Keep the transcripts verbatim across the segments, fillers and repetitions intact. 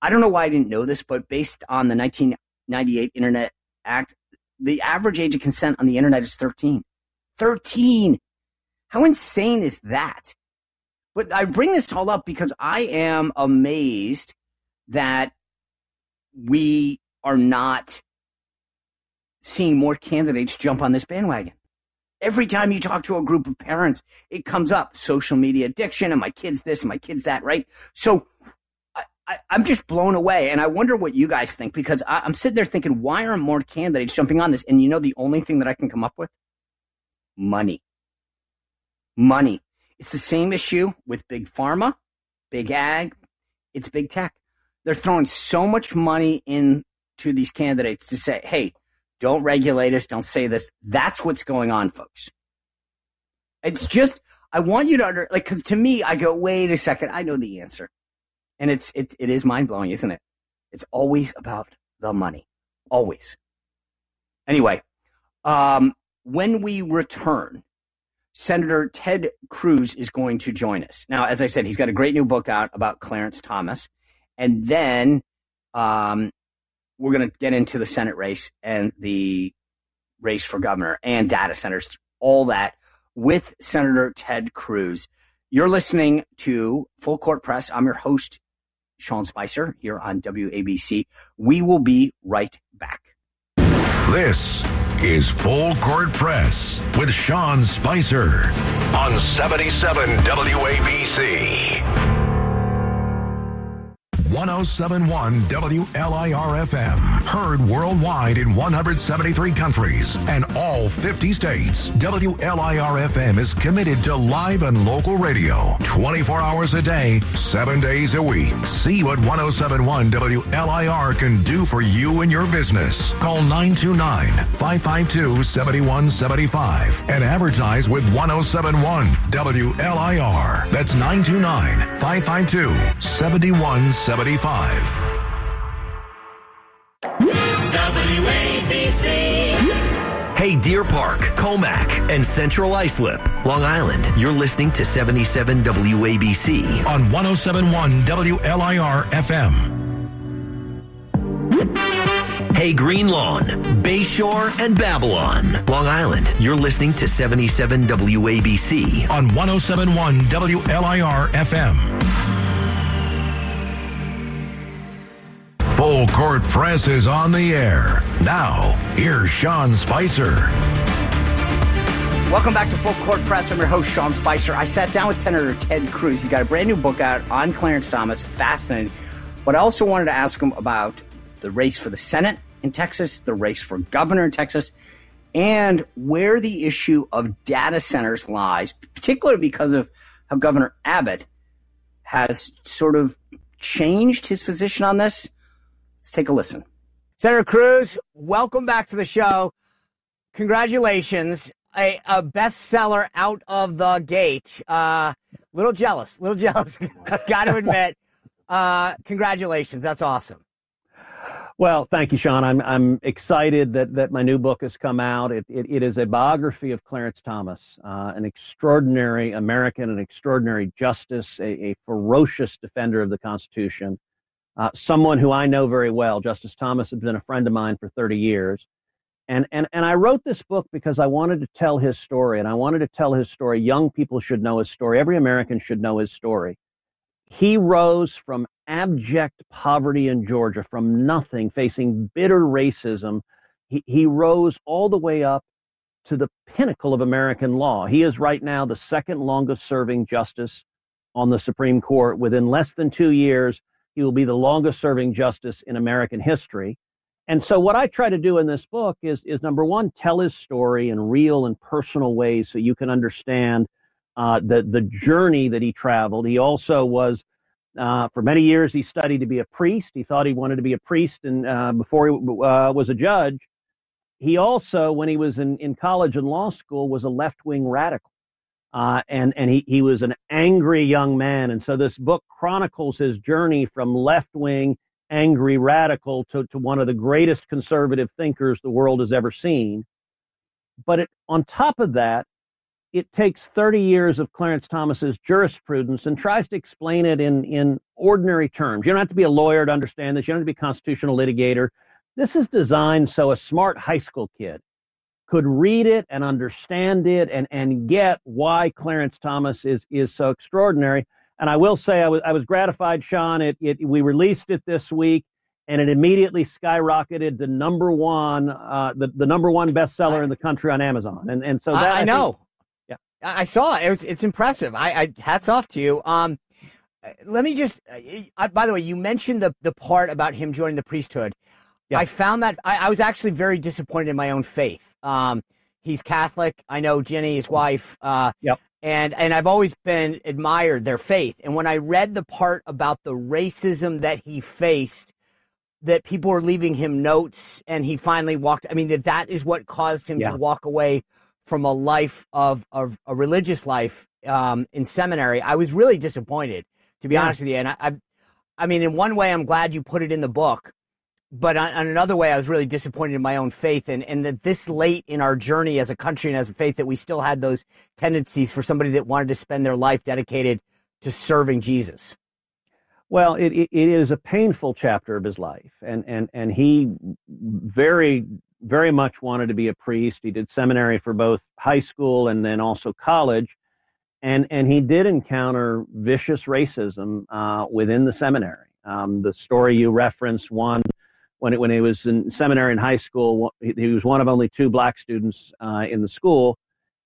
I don't know why I didn't know this, but based on the nineteen ninety-eight Internet Act, the average age of consent on the internet is thirteen. thirteen! How insane is that? But I bring this all up because I am amazed that we are not seeing more candidates jump on this bandwagon. Every time you talk to a group of parents, it comes up, social media addiction, and my kid's this, and my kid's that, right? So I, I, I'm just blown away, and I wonder what you guys think, because I, I'm sitting there thinking, why aren't more candidates jumping on this? And you know the only thing that I can come up with? Money. Money. It's the same issue with big pharma, big ag, it's big tech. They're throwing so much money into these candidates to say, hey, don't regulate us, don't say this. That's what's going on, folks. It's just, I want you to under, like, because to me, I go, wait a second, I know the answer. And it's it, it is mind-blowing, isn't it? It's always about the money. Always. Anyway, um, when we return, Senator Ted Cruz is going to join us. Now, as I said, he's got a great new book out about Clarence Thomas. And then um, we're going to get into the Senate race and the race for governor and data centers, all that with Senator Ted Cruz. You're listening to Full Court Press. I'm your host, Sean Spicer, here on W A B C. We will be right back. This is Full Court Press with Sean Spicer on seventy-seven W A B C. one oh seven point one W L I R F M. Heard worldwide in one hundred seventy-three countries and all fifty states. W L I R F M is committed to live and local radio twenty-four hours a day, seven days a week. See what one oh seven point one W L I R can do for you and your business. Call nine two nine, five five two, seven one seven five and advertise with one oh seven point one W L I R. That's nine two nine, five five two, seven one seven five. W A B C. Hey, Deer Park, Comac, and Central Islip, Long Island. You're listening to seventy-seven W A B C on one oh seven point one W L I R F M. Hey, Green Lawn, Bayshore, and Babylon, Long Island. You're listening to seventy-seven W A B C on one oh seven point one W L I R F M. Full Court Press is on the air. Now, here's Sean Spicer. Welcome back to Full Court Press. I'm your host, Sean Spicer. I sat down with Senator Ted Cruz. He's got a brand new book out on Clarence Thomas. Fascinating. But I also wanted to ask him about the race for the Senate in Texas, the race for governor in Texas, and where the issue of data centers lies, particularly because of how Governor Abbott has sort of changed his position on this. Let's take a listen. Senator Cruz, welcome back to the show. Congratulations. A, a bestseller out of the gate. Uh, little jealous, little jealous. Got to admit. Uh, congratulations. That's awesome. Well, thank you, Sean. I'm I'm excited that, that my new book has come out. It it, it is a biography of Clarence Thomas, uh, an extraordinary American, an extraordinary justice, a, a ferocious defender of the Constitution. Uh, someone who I know very well. Justice Thomas has been a friend of mine for thirty years. And, and, and I wrote this book because I wanted to tell his story, and I wanted to tell his story. Young people should know his story. Every American should know his story. He rose from abject poverty in Georgia, from nothing, facing bitter racism. He, he rose all the way up to the pinnacle of American law. He is right now the second longest serving justice on the Supreme Court. Within less than two years, he will be the longest serving justice in American history. And so what I try to do in this book is, is number one, tell his story in real and personal ways so you can understand uh, the, the journey that he traveled. He also was, uh, for many years, he studied to be a priest. He thought he wanted to be a priest and uh, before he uh, was a judge. He also, when he was in, in college and law school, was a left-wing radical. Uh, and and he, he was an angry young man. And so this book chronicles his journey from left-wing, angry radical to, to one of the greatest conservative thinkers the world has ever seen. But it, on top of that, it takes thirty years of Clarence Thomas's jurisprudence and tries to explain it in, in ordinary terms. You don't have to be a lawyer to understand this. You don't have to be a constitutional litigator. This is designed so a smart high school kid could read it and understand it and, and get why Clarence Thomas is, is so extraordinary. And I will say I was, I was gratified, Sean. It, it, we released it this week, and it immediately skyrocketed to number one, uh, the, the number one bestseller in the country on Amazon. And, and so that, I, I know. think, yeah. I saw it. It's, it's impressive. I, I hats off to you. Um, let me just, uh, by the way, you mentioned the, the part about him joining the priesthood. Yeah. I found that I, I was actually very disappointed in my own faith. Um, he's Catholic. I know Jenny, his wife. Uh, yep. And, and I've always been admired their faith. And when I read the part about the racism that he faced, that people were leaving him notes and he finally walked, I mean, that that is what caused him yeah. to walk away from a life of, of a religious life, um, in seminary. I was really disappointed, to be yeah. honest with you. And I, I, I mean, in one way, I'm glad you put it in the book. But on, on another way, I was really disappointed in my own faith, and, and that this late in our journey as a country and as a faith that we still had those tendencies for somebody that wanted to spend their life dedicated to serving Jesus. Well, it, it, it is a painful chapter of his life, and, and, and he very, very much wanted to be a priest. He did seminary for both high school and then also college, and, and he did encounter vicious racism uh, within the seminary. Um, the story you referenced, one, When, it, when he was in seminary in high school, he was one of only two black students uh, in the school,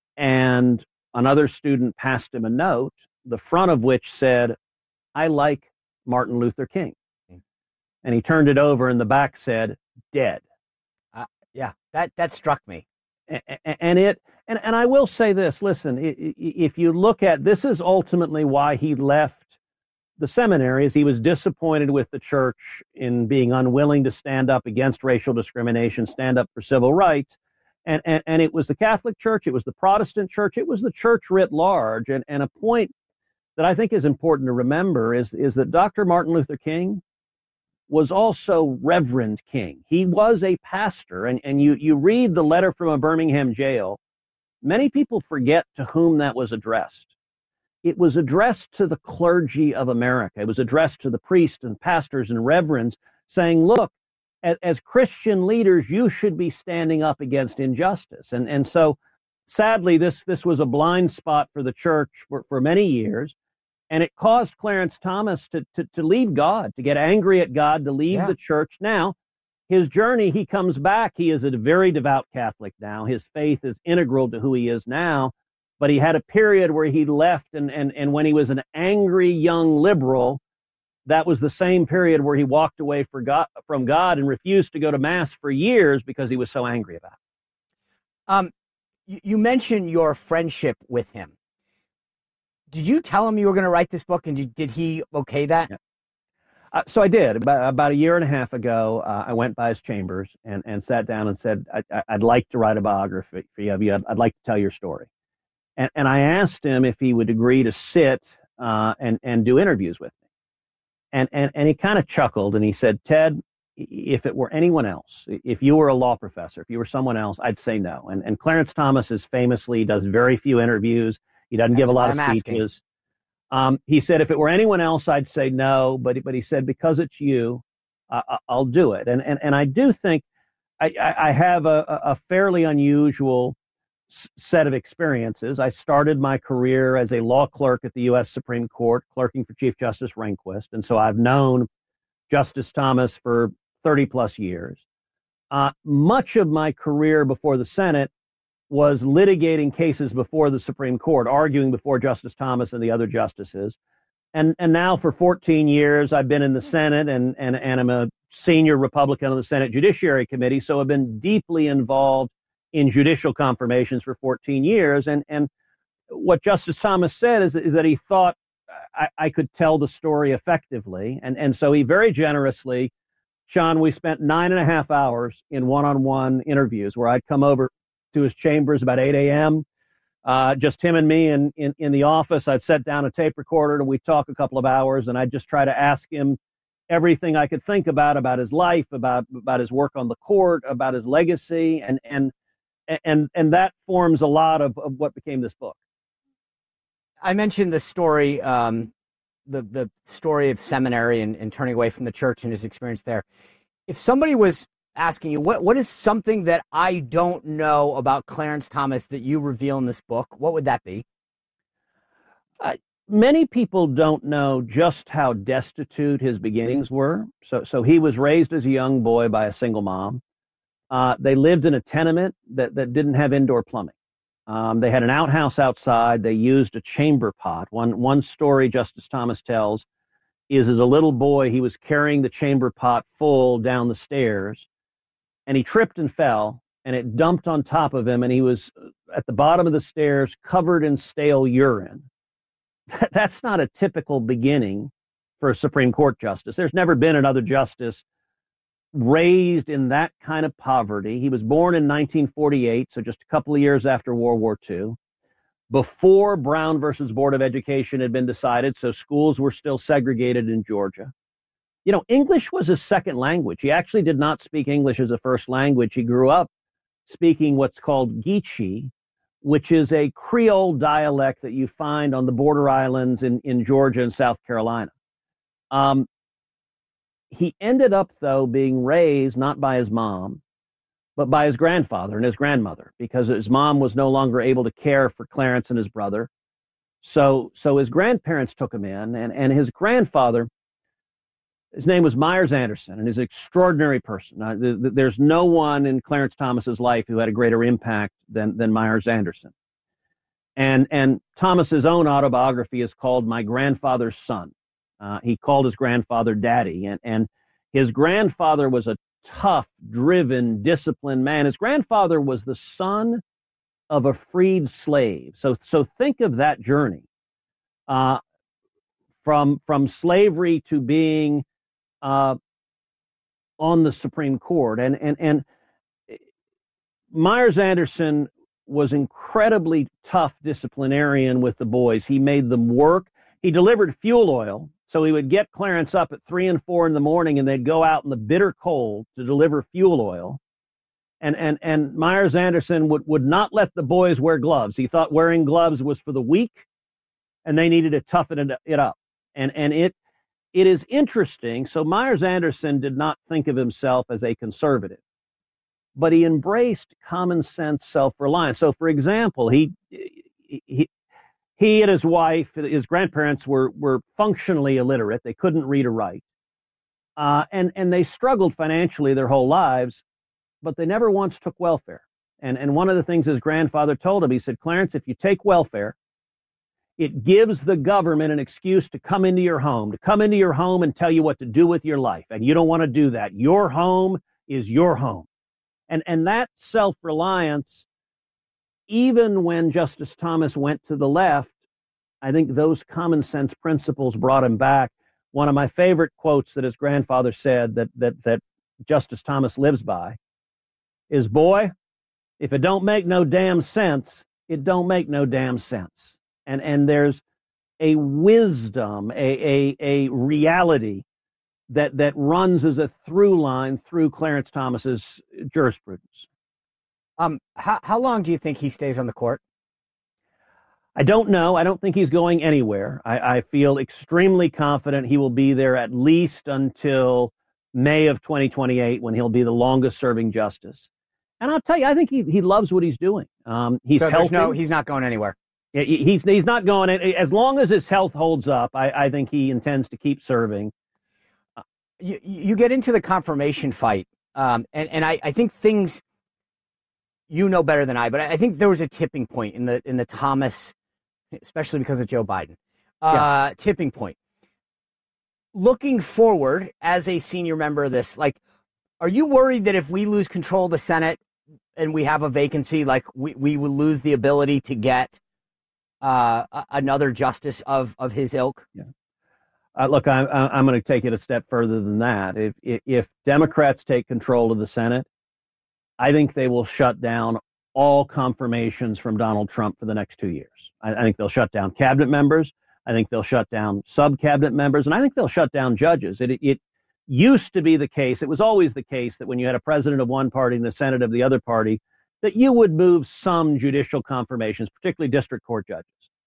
and another student passed him a note, the front of which said, "I like Martin Luther King." And he turned it over, and the back said, "Dead." Uh, yeah, that, that struck me. And, and it, and, and I will say this, listen, if you look at, this is ultimately why he left the seminary, is he was disappointed with the church in being unwilling to stand up against racial discrimination, stand up for civil rights. And, and, and it was the Catholic Church, it was the Protestant Church, it was the church writ large. And, and a point that I think is important to remember is, is that Doctor Martin Luther King was also Reverend King. He was a pastor. And, and you, you read the letter from a Birmingham jail, many people forget to whom that was addressed. It was addressed to the clergy of America. It was addressed to the priests and pastors and reverends, saying, look, as, as Christian leaders, you should be standing up against injustice. And, and so, sadly, this, this was a blind spot for the church for, for many years. And it caused Clarence Thomas to, to, to leave God, to get angry at God, to leave yeah. the church. Now, his journey, he comes back. He is a very devout Catholic now. His faith is integral to who he is now. But he had a period where he left, and, and, and when he was an angry young liberal, that was the same period where he walked away for God, from God and refused to go to Mass for years because he was so angry about it. Um, you, you mentioned your friendship with him. Did you tell him you were going to write this book, and did, did he okay that? Yeah. Uh, so I did. About, about a year and a half ago, uh, I went by his chambers and, and sat down and said, I, I'd like to write a biography for you. I'd, I'd like to tell your story. And, and I asked him if he would agree to sit uh, and, and do interviews with me. And, and, and he kind of chuckled and he said, Ted, if it were anyone else, if you were a law professor, if you were someone else, I'd say no. And, and Clarence Thomas is famously does very few interviews. He doesn't That's give a lot of I'm speeches. Um, he said, if it were anyone else, I'd say no. But, but he said, because it's you, uh, I'll do it. And, and, and I do think I, I, I have a, a fairly unusual set of experiences. I started my career as a law clerk at the U S Supreme Court, clerking for Chief Justice Rehnquist. And so I've known Justice Thomas for thirty plus years. Uh, much of my career before the Senate was litigating cases before the Supreme Court, arguing before Justice Thomas and the other justices. And, and now for fourteen years, I've been in the Senate and, and, and I'm a senior Republican on the Senate Judiciary Committee. So I've been deeply involved in judicial confirmations for fourteen years. And, and what Justice Thomas said is, is that he thought I, I could tell the story effectively. And, and so he very generously, Sean, we spent nine and a half hours in one-on-one interviews where I'd come over to his chambers about eight a.m., uh, just him and me in, in, in the office. I'd set down a tape recorder and we'd talk a couple of hours, and I'd just try to ask him everything I could think about, about his life, about, about his work on the court, about his legacy. And, and and and that forms a lot of, of what became this book. I mentioned the story, um, the the story of seminary and, and turning away from the church and his experience there. If somebody was asking you, what what is something that I don't know about Clarence Thomas that you reveal in this book, what would that be? Uh, many people don't know just how destitute his beginnings were. So, so he was raised as a young boy by a single mom. Uh, they lived in a tenement that, that didn't have indoor plumbing. Um, they had an outhouse outside. They used a chamber pot. One, one story Justice Thomas tells is as a little boy, he was carrying the chamber pot full down the stairs, and he tripped and fell, and it dumped on top of him, and he was at the bottom of the stairs covered in stale urine. That's not a typical beginning for a Supreme Court justice. There's never been another justice raised in that kind of poverty. He was born in nineteen forty-eight, so just a couple of years after World War Two, before Brown versus Board of Education had been decided, so schools were still segregated in Georgia. You know, English was his second language. He actually did not speak English as a first language. He grew up speaking what's called Geechee, which is a Creole dialect that you find on the border islands in, in Georgia and South Carolina. Um, he ended up, though, being raised not by his mom, but by his grandfather and his grandmother, because his mom was no longer able to care for Clarence and his brother. So, so his grandparents took him in, and, and his grandfather, his name was Myers Anderson, and he's an extraordinary person. Uh, th- th- there's no one in Clarence Thomas's life who had a greater impact than, than Myers Anderson. And, and Thomas's own autobiography is called My Grandfather's Son. Uh, he called his grandfather Daddy, and, and his grandfather was a tough, driven, disciplined man. His grandfather was the son of a freed slave. So, so think of that journey uh, from from slavery to being uh, on the Supreme Court. And and and Myers Anderson was incredibly tough disciplinarian with the boys. He made them work. He delivered fuel oil. So he would get Clarence up at three and four in the morning, and they'd go out in the bitter cold to deliver fuel oil. And and and Myers Anderson would, would not let the boys wear gloves. He thought wearing gloves was for the weak, and they needed to toughen it, it up. And and it it is interesting. So Myers Anderson did not think of himself as a conservative, but he embraced common sense self-reliance. So, for example, he he. He and his wife, his grandparents were were functionally illiterate. They couldn't read or write. Uh, and, and they struggled financially their whole lives, but they never once took welfare. And, and one of the things his grandfather told him, he said, Clarence, if you take welfare, it gives the government an excuse to come into your home, to come into your home and tell you what to do with your life. And you don't want to do that. Your home is your home. And, and that self-reliance, even when Justice Thomas went to the left, I think those common sense principles brought him back. One of my favorite quotes that his grandfather said that that that Justice Thomas lives by is, boy, if it don't make no damn sense, it don't make no damn sense. And and there's a wisdom, a a, a reality that that runs as a through line through Clarence Thomas's jurisprudence. Um, how, how long do you think he stays on the court? I don't know. I don't think he's going anywhere. I, I feel extremely confident he will be there at least until May of twenty twenty-eight, when he'll be the longest serving justice. And I'll tell you, I think he, he loves what he's doing. Um, he's so healthy. No, he's not going anywhere. He, he's, he's not going, as long as his health holds up, I, I think he intends to keep serving. You, you get into the confirmation fight, um, and, and I, I think things, you know better than I, but I think there was a tipping point in the in the Thomas, especially because of Joe Biden, uh, yeah. tipping point. Looking forward as a senior member of this, like, are you worried that if we lose control of the Senate and we have a vacancy, like we, we will lose the ability to get uh, another justice of, of his ilk? Yeah. Uh, look, I'm, I'm going to take it a step further than that. If, if, if Democrats take control of the Senate, I think they will shut down all confirmations from Donald Trump for the next two years. I, I think they'll shut down cabinet members. I think they'll shut down sub-cabinet members, and I think they'll shut down judges. It, it used to be the case, it was always the case, that when you had a president of one party and a Senate of the other party, that you would move some judicial confirmations, particularly district court judges.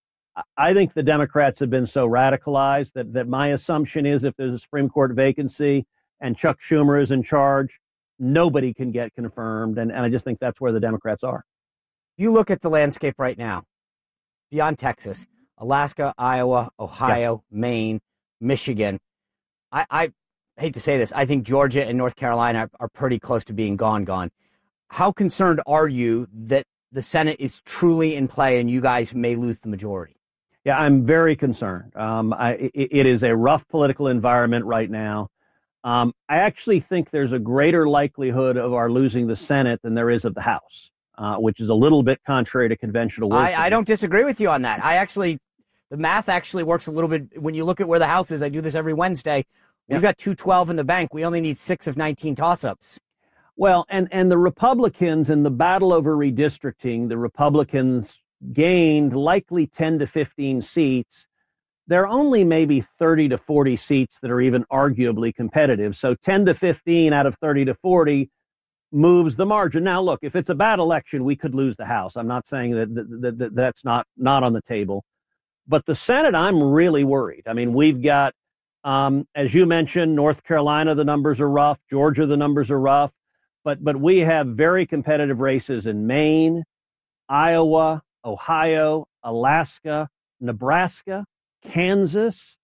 I think the Democrats have been so radicalized that, that my assumption is if there's a Supreme Court vacancy and Chuck Schumer is in charge, nobody can get confirmed. And, and I just think that's where the Democrats are. You look at the landscape right now, beyond Texas, Alaska, Iowa, Ohio, yeah. Maine, Michigan. I, I hate to say this. I think Georgia and North Carolina are, are pretty close to being gone, gone. How concerned are you that the Senate is truly in play and you guys may lose the majority? Yeah, I'm very concerned. Um, I, it, it is a rough political environment right now. Um, I actually think there's a greater likelihood of our losing the Senate than there is of the House, uh, which is a little bit contrary to conventional wisdom. I, I don't disagree with you on that. I actually, the math actually works a little bit. When you look at where the House is, I do this every Wednesday. We've yep. got two twelve in the bank. We only need six of nineteen toss-ups. Well, and, and the Republicans in the battle over redistricting, the Republicans gained likely ten to fifteen seats. There are only maybe thirty to forty seats that are even arguably competitive. So ten to fifteen out of thirty to forty moves the margin. Now, look, if it's a bad election, we could lose the House. I'm not saying that, that, that, that that's not, not on the table. But the Senate, I'm really worried. I mean, we've got, um, as you mentioned, North Carolina, the numbers are rough. Georgia, the numbers are rough. But but we have very competitive races in Maine, Iowa, Ohio, Alaska, Nebraska, Kansas,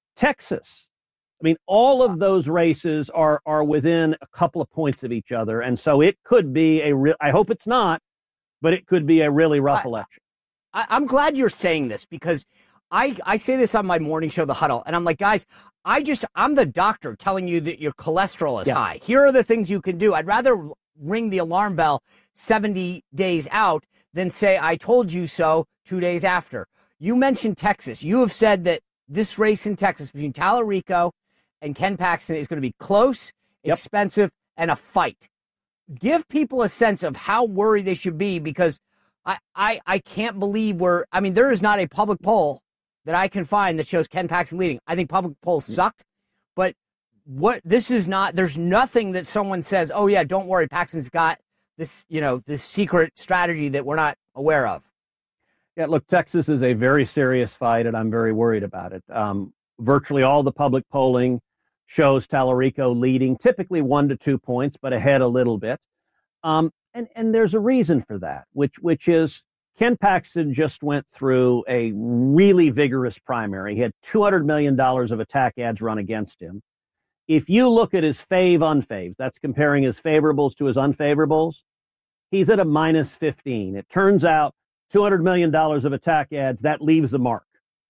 Texas. I mean, all of those races are are within a couple of points of each other. And so it could be a real, I hope it's not, but it could be a really rough I, election. I, I'm glad you're saying this because I, I say this on my morning show, The Huddle, and I'm like, guys, I just, I'm the doctor telling you that your cholesterol is yeah. high. Here are the things you can do. I'd rather ring the alarm bell seventy days out than say, I told you so two days after. You mentioned Texas. You have said that this race in Texas between Tallarico and Ken Paxton is going to be close, yep. expensive, and a fight. Give people a sense of how worried they should be because I, I, I can't believe we're, I mean, there is not a public poll that I can find that shows Ken Paxton leading. I think public polls suck, but what this is not, there's nothing that someone says, oh yeah, don't worry, Paxton's got this, you know, this secret strategy that we're not aware of. Yeah, look, Texas is a very serious fight, and I'm very worried about it. Um, virtually all the public polling shows Tallarico leading, typically one to two points, but ahead a little bit. Um, and, and there's a reason for that, which, which is Ken Paxton just went through a really vigorous primary. He had two hundred million dollars of attack ads run against him. If you look at his fave unfaves, that's comparing his favorables to his unfavorables, he's at a minus fifteen. It turns out two hundred million dollars of attack ads, that leaves a mark.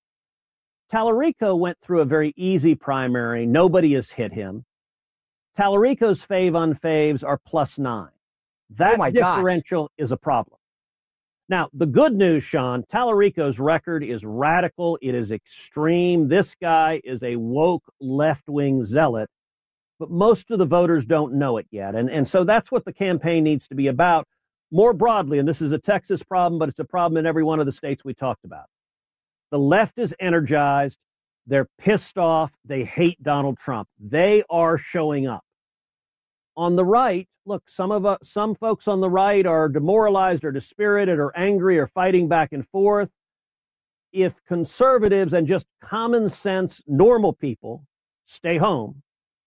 Tallarico went through a very easy primary. Nobody has hit him. Tallarico's fave unfaves are plus nine. That oh differential gosh. is a problem. Now, the good news, Sean, Tallarico's record is radical. It is extreme. This guy is a woke left-wing zealot, but most of the voters don't know it yet. And, and so that's what the campaign needs to be about more broadly. And this is a Texas problem, but it's a problem in every one of the states we talked about. The left is energized. They're pissed off. They hate Donald Trump. They are showing up. On the right, look, some of us, some folks on the right are demoralized or dispirited or angry or fighting back and forth. If conservatives and just common sense, normal people stay home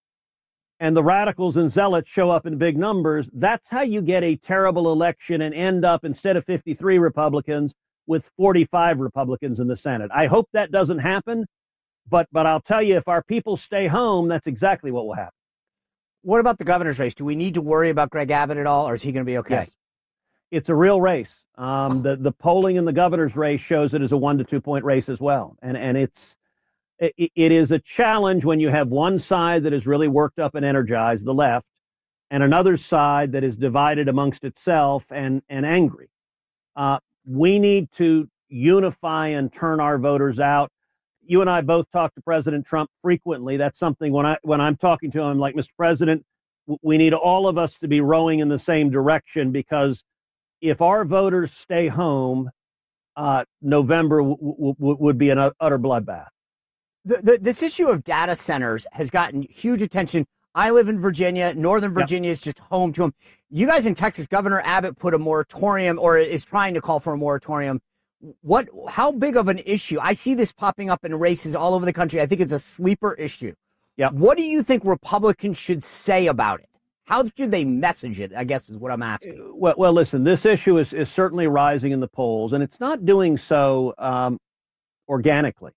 and the radicals and zealots show up in big numbers, that's how you get a terrible election and end up, instead of fifty-three Republicans, with forty-five Republicans in the Senate. I hope that doesn't happen, but but I'll tell you, if our people stay home, that's exactly what will happen. What about the governor's race? Do we need to worry about Greg Abbott at all, or is he going to be okay? Yes. It's a real race. Um, the the polling in the governor's race shows it as a one to two point race as well, and and it's it, it is a challenge when you have one side that is really worked up and energized, the left, and another side that is divided amongst itself and and angry. Uh, we need to unify and turn our voters out. You and I both talk to President Trump frequently. That's something when I when I'm talking to him, like, Mister President, we need all of us to be rowing in the same direction, because if our voters stay home, uh, November w- w- w- would be an utter bloodbath. The, the, this issue of data centers has gotten huge attention I live in Virginia. Northern Virginia Yep. is just home to them. You guys in Texas, Governor Abbott put a moratorium or is trying to call for a moratorium. What? How big of an issue? I see this popping up in races all over the country. I think it's a sleeper issue. Yep. What do you think Republicans should say about it? How should they message it, I guess is what I'm asking. Well, well listen, this issue is, is certainly rising in the polls, and it's not doing so um, organically.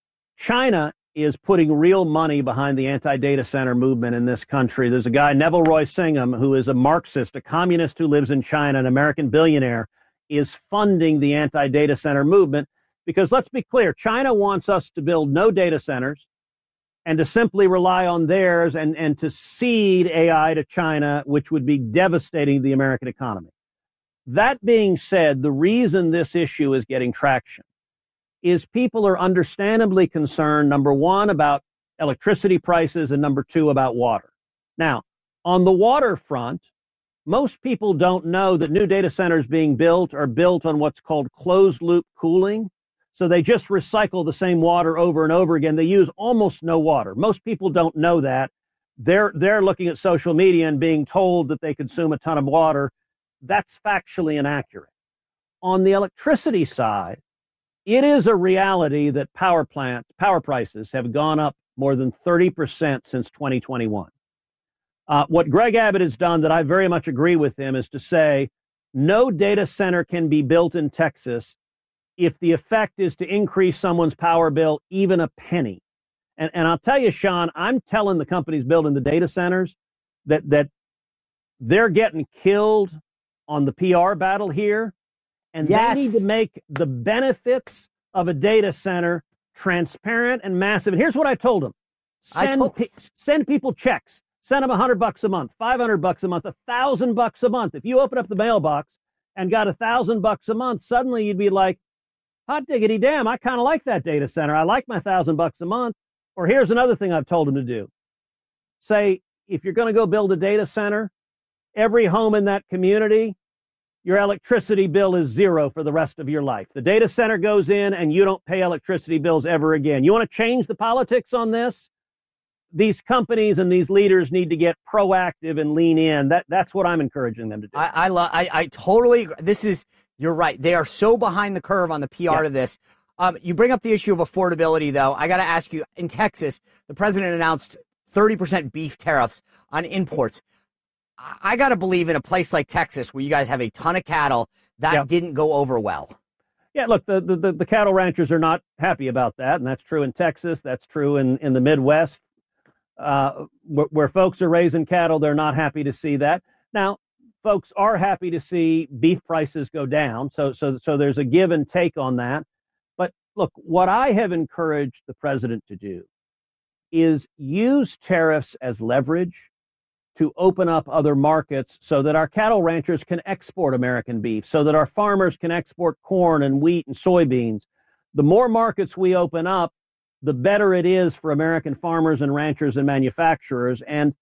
China is putting real money behind the anti-data center movement in this country. There's a guy, Neville Roy Singham, who is a Marxist, a communist who lives in China, an American billionaire, is funding the anti-data center movement because, let's be clear, China wants us to build no data centers and to simply rely on theirs and, and to cede A I to China, which would be devastating to the American economy. That being said, the reason this issue is getting traction is people are understandably concerned, number one, about electricity prices, and number two, about water. Now, on the water front, most people don't know that new data centers being built are built on what's called closed loop cooling. So they just recycle the same water over and over again. They use almost no water. Most people don't know that. They're, they're looking at social media and being told that they consume a ton of water. That's factually inaccurate. On the electricity side, it is a reality that power plants, power prices have gone up more than thirty percent since twenty twenty-one. Uh, what Greg Abbott has done that I very much agree with him is to say no data center can be built in Texas if the effect is to increase someone's power bill even a penny. And, and I'll tell you, Sean, I'm telling the companies building the data centers that, that they're getting killed on the P R battle here. And Yes. they need to make the benefits of a data center transparent and massive. And here's what I told them. I Send, told- pe- send people checks. Send them a hundred bucks a month, five hundred bucks a month, a thousand bucks a month. If you open up the mailbox and got a thousand bucks a month, suddenly you'd be like, hot diggity damn, I kind of like that data center. I like my thousand bucks a month. Or here's another thing I've told them to do. Say, if you're going to go build a data center, every home in that community, your electricity bill is zero for the rest of your life. The data center goes in and you don't pay electricity bills ever again. You want to change the politics on this? These companies and these leaders need to get proactive and lean in. That that's what I'm encouraging them to do. I, I love. I, I totally agree. This is. You're right. They are so behind the curve on the P R Yeah. to this. Um, you bring up the issue of affordability, though. I got to ask you. In Texas, the president announced thirty percent beef tariffs on imports. I, I got to believe in a place like Texas, where you guys have a ton of cattle, that Yeah. didn't go over well. Yeah, look, the, the, the cattle ranchers are not happy about that, and that's true in Texas. That's true in, in the Midwest. Uh, where, where folks are raising cattle, they're not happy to see that. Now, folks are happy to see beef prices go down, so so so there's a give and take on that. But look, what I have encouraged the president to do is use tariffs as leverage to open up other markets so that our cattle ranchers can export American beef, so that our farmers can export corn and wheat and soybeans. The more markets we open up, the better it is for American farmers and ranchers and manufacturers. And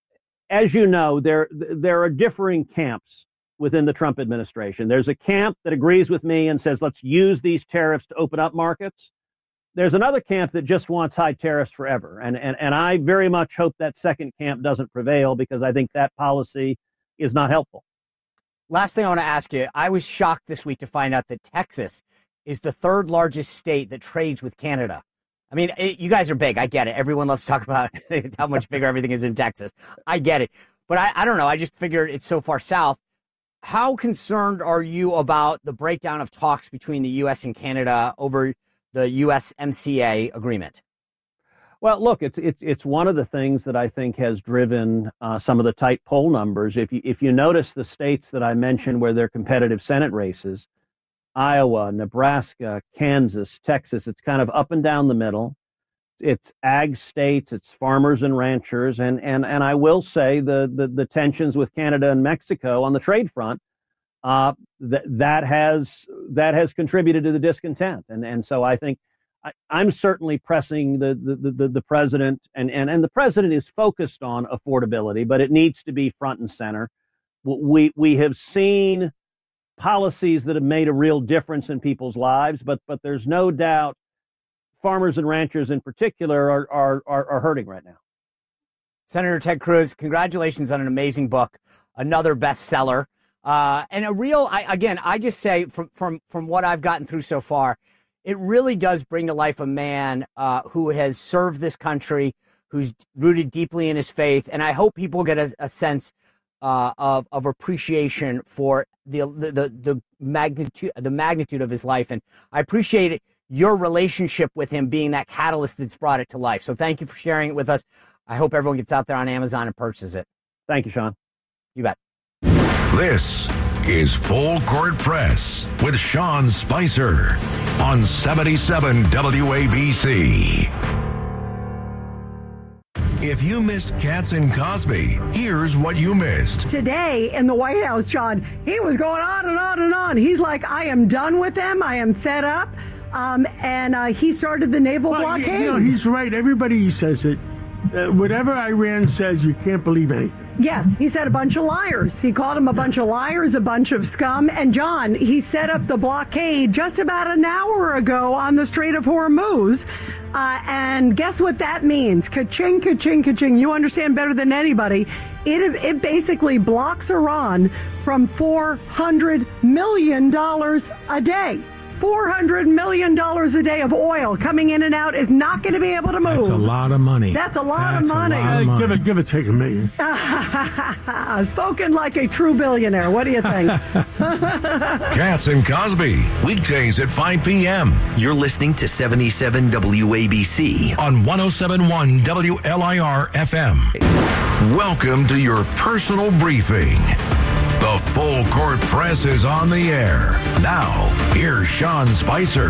as you know, there there are differing camps within the Trump administration. There's a camp that agrees with me and says, let's use these tariffs to open up markets. There's another camp that just wants high tariffs forever. And, and, and I very much hope that second camp doesn't prevail, because I think that policy is not helpful. Last thing I want to ask you. I was shocked this week to find out that Texas is the third largest state that trades with Canada. I mean, it, you guys are big. I get it. Everyone loves to talk about how much bigger everything is in Texas. I get it. But I, I don't know. I just figured it's so far south. How concerned are you about the breakdown of talks between the U S and Canada over the U S M C A agreement? Well, look, it's it's it's one of the things that I think has driven uh, some of the tight poll numbers. If you if you notice the states that I mentioned where they're competitive Senate races, Iowa, Nebraska, Kansas, Texas, it's kind of up and down the middle. It's ag states, it's farmers and ranchers, and and and I will say the the, the tensions with Canada and Mexico on the trade front, uh, that that has that has contributed to the discontent, and and so I think I, I'm certainly pressing the the the, the president, and, and and the president is focused on affordability, but it needs to be front and center. We we have seen policies that have made a real difference in people's lives, but but there's no doubt farmers and ranchers in particular are are are, are hurting right now. Senator Ted Cruz, congratulations on an amazing book, another bestseller, uh, and a real, I, again, I just say from, from, from what I've gotten through so far, it really does bring to life a man uh, who has served this country, who's rooted deeply in his faith, and I hope people get a, a sense uh, of of appreciation for the, the the magnitude the magnitude of his life, and I appreciate it, your relationship with him being that catalyst that's brought it to life. So thank you for sharing it with us. I hope everyone gets out there on Amazon and purchases it. Thank you, Sean. You bet. This is Full Court Press with Sean Spicer on seventy-seven W A B C. If you missed Katz and Cosby, here's what you missed. Today in the White House, John, he was going on and on and on. He's like, I am done with them. I am fed up. Um, and uh, he started the naval well, blockade. You know, he's right. Everybody says it. Uh, whatever Iran says, you can't believe anything. Yes, he said a bunch of liars. He called them a bunch of liars, a bunch of scum. And John, he set up the blockade just about an hour ago on the Strait of Hormuz. Uh, and guess what that means? Ka-ching, ka-ching, ka-ching. You understand better than anybody. It, it basically blocks Iran from four hundred million dollars a day. four hundred million dollars a day of oil coming in and out is not going to be able to move. That's a lot of money. That's a lot That's of money. A lot of money. Uh, give it, give it, take a million. Spoken like a true billionaire. What do you think? Katz and Cosby, weekdays at five p.m. You're listening to seventy-seven W A B C on one oh seven point one W L I R F M. Welcome to your personal briefing. The Full Court Press is on the air. Now, here's Sean Spicer.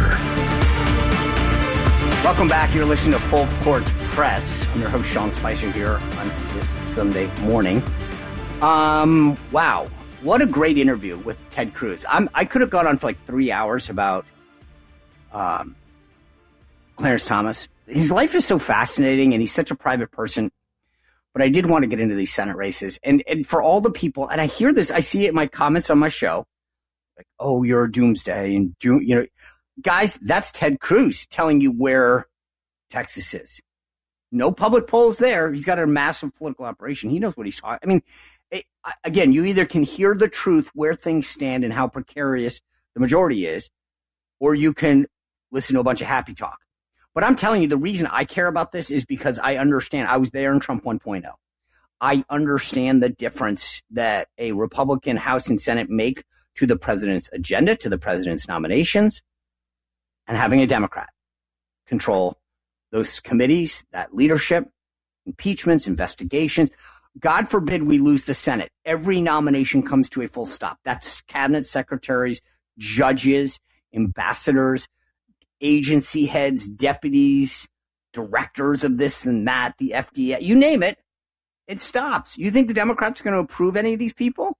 Welcome back. You're listening to Full Court Press. I'm your host, Sean Spicer, here on this Sunday morning. Um, wow. What a great interview with Ted Cruz. I'm, I could have gone on for like three hours about um, Clarence Thomas. His life is so fascinating, and he's such a private person. But I did want to get into these Senate races. And and for all the people, and I hear this, I see it in my comments on my show, like, oh, you're a doomsday. And, doom, you know, guys, that's Ted Cruz telling you where Texas is. No public polls there. He's got a massive political operation. He knows what he's talking. I mean, it, again, you either can hear the truth where things stand and how precarious the majority is, or you can listen to a bunch of happy talk. But I'm telling you, the reason I care about this is because I understand. I was there in Trump one point oh. I understand the difference that a Republican House and Senate make to the president's agenda, to the president's nominations, and having a Democrat control those committees, that leadership, impeachments, investigations. God forbid we lose the Senate. Every nomination comes to a full stop. That's cabinet secretaries, judges, ambassadors, agency heads, deputies, directors of this and that, the F D A, you name it, it stops. You think the Democrats are going to approve any of these people?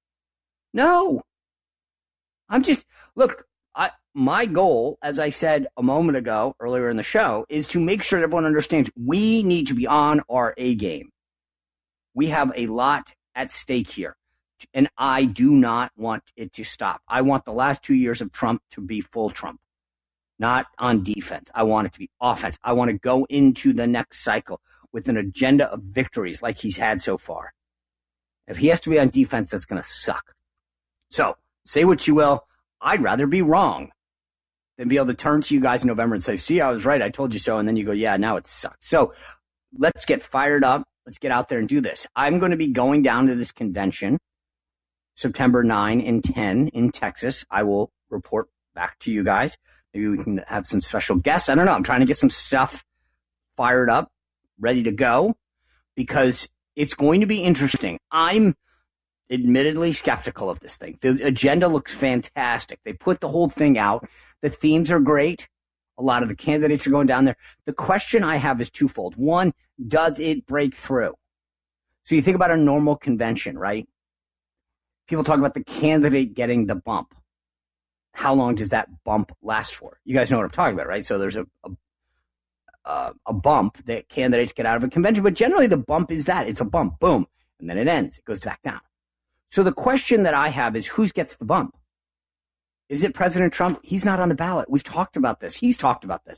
No. I'm just, look, I, my goal, as I said a moment ago, earlier in the show, is to make sure that everyone understands we need to be on our A game. We have a lot at stake here, and I do not want it to stop. I want the last two years of Trump to be full Trump. Not on defense. I want it to be offense. I want to go into the next cycle with an agenda of victories like he's had so far. If he has to be on defense, that's going to suck. So, say what you will. I'd rather be wrong than be able to turn to you guys in November and say, see, I was right. I told you so. And then you go, yeah, now it sucks. So, let's get fired up. Let's get out there and do this. I'm going to be going down to this convention September ninth and tenth in Texas. I will report back to you guys. Maybe we can have some special guests. I don't know. I'm trying to get some stuff fired up, ready to go, because it's going to be interesting. I'm admittedly skeptical of this thing. The agenda looks fantastic. They put the whole thing out. The themes are great. A lot of the candidates are going down there. The question I have is twofold. One, does it break through? So you think about a normal convention, right? People talk about the candidate getting the bump. How long does that bump last for? You guys know what I'm talking about, right? So there's a a, uh, a bump that candidates get out of a convention, but generally the bump is that. It's a bump, boom, and then it ends. It goes back down. So the question that I have is, who gets the bump? Is it President Trump? He's not on the ballot. We've talked about this. He's talked about this.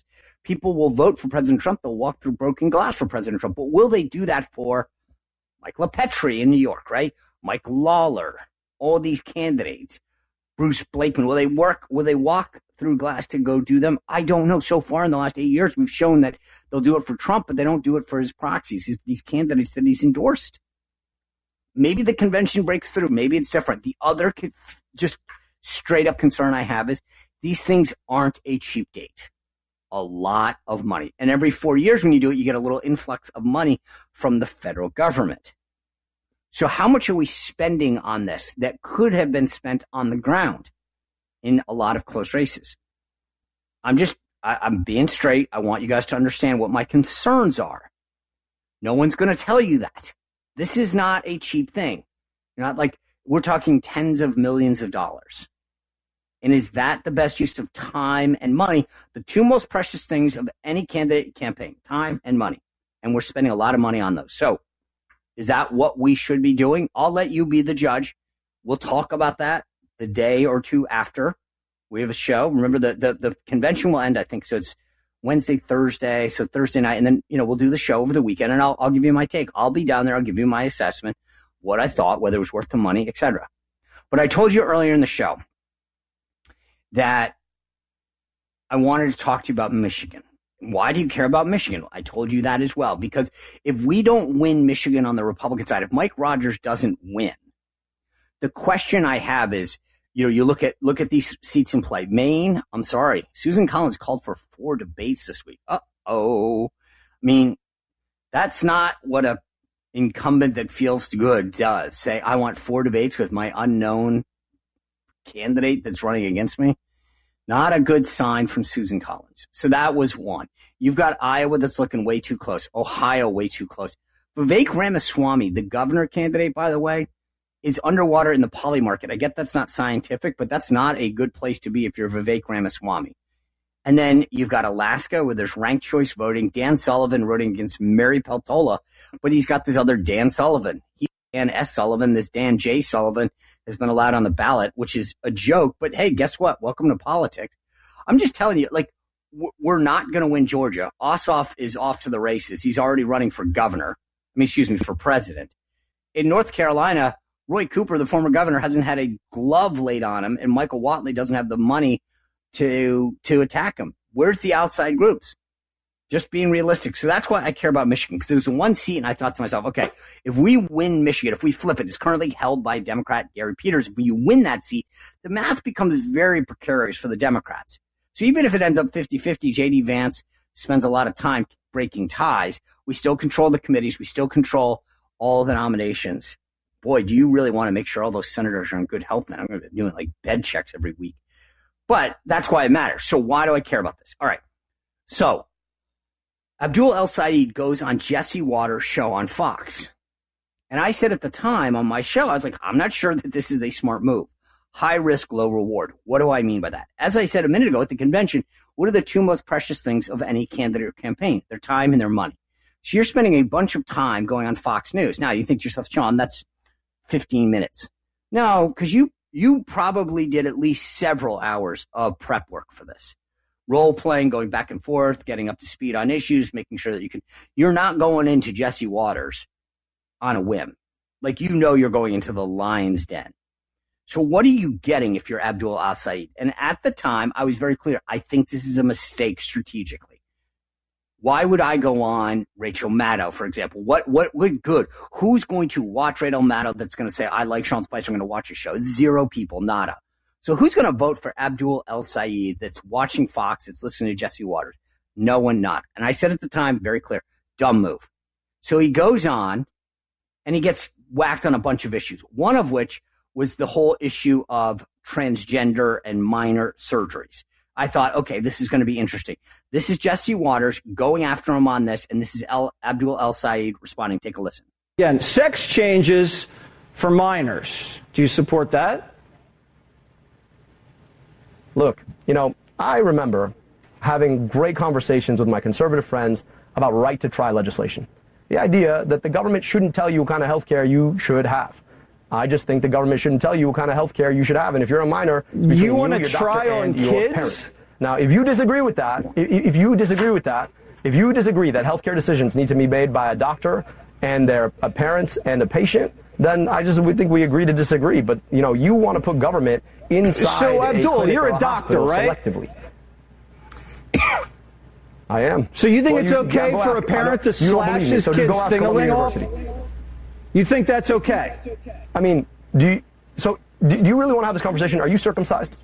People will vote for President Trump. They'll walk through broken glass for President Trump. But will they do that for Mike LaPetri in New York, right? Mike Lawler, all these candidates, Bruce Blakeman, will they work, will they walk through glass to go do them? I don't know. So far in the last eight years, we've shown that they'll do it for Trump, but they don't do it for his proxies, his, these candidates that he's endorsed. Maybe the convention breaks through. Maybe it's different. The other just straight up concern I have is these things aren't a cheap date. A lot of money. And every four years when you do it, you get a little influx of money from the federal government. So how much are we spending on this that could have been spent on the ground in a lot of close races? I'm just, I, I'm being straight. I want you guys to understand what my concerns are. No one's going to tell you that. This is not a cheap thing. You're not like, we're talking tens of millions of dollars. And is that the best use of time and money? The two most precious things of any candidate campaign, time and money. And we're spending a lot of money on those. So is that what we should be doing? I'll let you be the judge. We'll talk about that the day or two after we have a show. Remember, the, the, the convention will end, I think, so it's Wednesday, Thursday, so Thursday night. And then, you know, we'll do the show over the weekend, and I'll, I'll give you my take. I'll be down there. I'll give you my assessment, what I thought, whether it was worth the money, et cetera. But I told you earlier in the show that I wanted to talk to you about Michigan. Why do you care about Michigan? I told you that as well, because if we don't win Michigan on the Republican side, if Mike Rogers doesn't win, the question I have is, you know, you look at look at these seats in play. Maine, I'm sorry, Susan Collins called for four debates this week. Uh-oh. I mean, that's not what a incumbent that feels good does. Say, I want four debates with my unknown candidate that's running against me. Not a good sign from Susan Collins. So that was one. You've got Iowa that's looking way too close. Ohio way too close. Vivek Ramaswamy, the governor candidate, by the way, is underwater in the poly market. I get that's not scientific, but that's not a good place to be if you're Vivek Ramaswamy. And then you've got Alaska where there's ranked choice voting. Dan Sullivan voting against Mary Peltola, but he's got this other Dan Sullivan. He Dan S. Sullivan, this Dan J. Sullivan has been allowed on the ballot, which is a joke. But hey, guess what? Welcome to politics. I'm just telling you, like, we're not going to win Georgia. Ossoff is off to the races. He's already running for governor. I mean, excuse me, for president. In North Carolina, Roy Cooper, the former governor, hasn't had a glove laid on him, and Michael Whatley doesn't have the money to to attack him. Where's the outside groups? Just being realistic. So that's why I care about Michigan, because there was one seat, and I thought to myself, okay, if we win Michigan, if we flip it, it's currently held by Democrat Gary Peters. If you win that seat, the math becomes very precarious for the Democrats. So even if it ends up fifty-fifty, J D Vance spends a lot of time breaking ties. We still control the committees. We still control all the nominations. Boy, do you really want to make sure all those senators are in good health? And I'm going to be doing like bed checks every week. But that's why it matters. So why do I care about this? All right. So Abdul El-Sayed goes on Jesse Watters' show on Fox. And I said at the time on my show, I was like, I'm not sure that this is a smart move. High risk, low reward. What do I mean by that? As I said a minute ago at the convention, what are the two most precious things of any candidate or campaign? Their time and their money. So you're spending a bunch of time going on Fox News. Now you think to yourself, Sean, that's fifteen minutes. No, because you, you probably did at least several hours of prep work for this. Role playing, going back and forth, getting up to speed on issues, making sure that you can, you're not going into Jesse Watters on a whim. Like, you know, you're going into the lion's den. So what are you getting if you're Abdul El-Sayed? And at the time, I was very clear. I think this is a mistake strategically. Why would I go on Rachel Maddow, for example? What, what, what good? Who's going to watch Rachel Maddow that's going to say, I like Sean Spicer, I'm going to watch his show? Zero people, nada. So who's going to vote for Abdul El-Sayed that's watching Fox, that's listening to Jesse Watters? No one, not. And I said at the time, very clear, dumb move. So he goes on and he gets whacked on a bunch of issues, one of which was the whole issue of transgender and minor surgeries. I thought, okay, this is going to be interesting. This is Jesse Watters going after him on this, and this is El- Abdul El-Sayed responding. Take a listen. Again, sex changes for minors. Do you support that? Look, you know, I remember having great conversations with my conservative friends about right-to-try legislation. The idea that the government shouldn't tell you what kind of health care you should have. I just think the government shouldn't tell you what kind of health care you should have. And if you're a minor, you want to try on kids? Now, if you disagree with that, if, if you disagree with that, if you disagree that healthcare decisions need to be made by a doctor and their uh, parents and a patient, then I just would think we agree to disagree. But, you know, you want to put government inside So, Abdul, a you're a, a doctor, right? Selectively. I am. So you think well, it's you, okay yeah, for ask, a parent to slash me, his so kid's ding-a-ling off? You think that's okay? I mean, do you, so do you really want to have this conversation? Are you circumcised?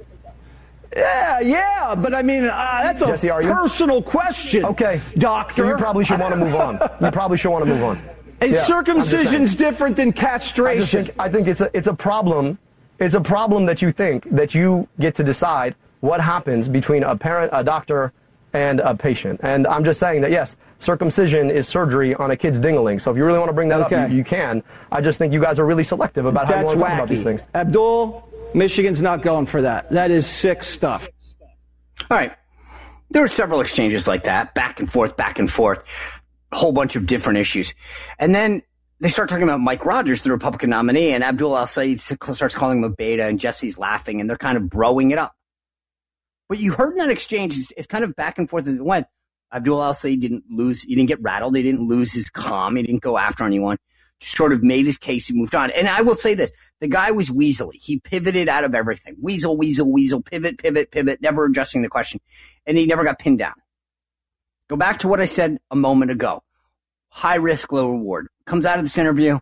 Yeah, yeah, but I mean, uh, that's a Jesse, are you? personal question. Okay, doctor. So you probably should want to move on. You probably should want to move on. Is yeah, circumcision's different than castration? I, think, I think it's a it's a problem. It's a problem that you think that you get to decide what happens between a parent, a doctor, and a patient. And I'm just saying that yes, circumcision is surgery on a kid's ding-a-ling. So if you really want to bring that okay. up, you, you can. I just think you guys are really selective about how that's you want to talk wacky. about these things. Abdul, Michigan's not going for that. That is sick stuff. All right. There were several exchanges like that, back and forth, back and forth, a whole bunch of different issues. And then they start talking about Mike Rogers, the Republican nominee, and Abdul El-Sayed starts calling him a beta, and Jesse's laughing, and they're kind of broing it up. What you heard in that exchange is, is kind of back and forth as it went. Abdul El-Sayed didn't lose, he didn't get rattled, he didn't lose his calm, he didn't go after anyone. Just sort of made his case and moved on. And I will say this, the guy was weaselly. He pivoted out of everything. Weasel, weasel, weasel, pivot, pivot, pivot, never adjusting the question. And he never got pinned down. Go back to what I said a moment ago. High risk, low reward. Comes out of this interview.